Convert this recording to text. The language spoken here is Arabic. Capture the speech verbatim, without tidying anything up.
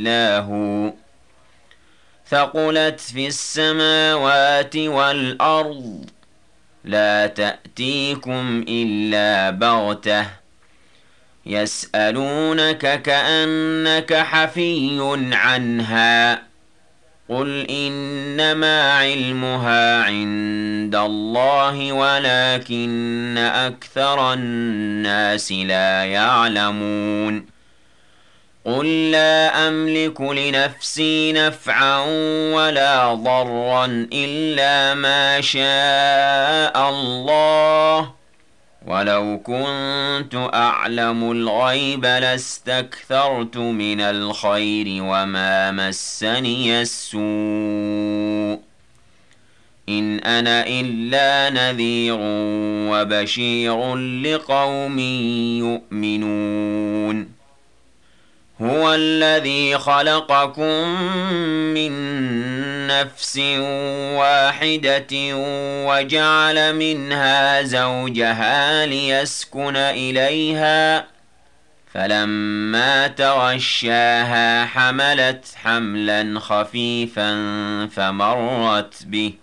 إلا هو ثقلت في السماوات والأرض لا تأتيكم إلا بغتة يسألونك كأنك حفي عنها قل إنما علمها عند الله ولكن أكثر الناس لا يعلمون قل لا أملك لنفسي نفعا ولا ضرا إلا ما شاء الله ولو كنت أعلم الغيب لاستكثرت من الخير وما مسني السوء إن أنا إلا نذير وبشير لقوم يؤمنون هو الذي خلقكم من نفس واحدة وجعل منها زوجها ليسكن إليها فلما تغشاها حملت حملا خفيفا فمرت به